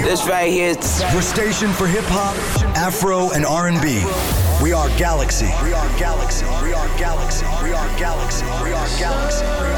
This right here. Your station for hip hop, Afro, and R&B. We are Galaxy. We are Galaxy. We are Galaxy. We are Galaxy. We are Galaxy.